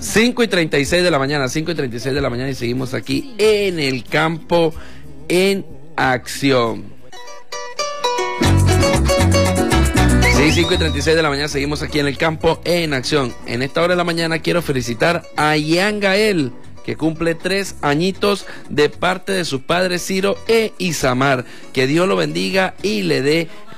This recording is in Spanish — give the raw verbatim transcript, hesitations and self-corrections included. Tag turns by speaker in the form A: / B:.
A: cinco y treinta y seis de la mañana, cinco y treinta y seis de la mañana y seguimos aquí en el campo en acción. Sí, cinco y treinta y seis de la mañana seguimos aquí en el campo en acción. En esta hora de la mañana quiero felicitar a Ian Gael, que cumple tres añitos de parte de sus padres Ciro e Isamar. Que Dios lo bendiga y le dé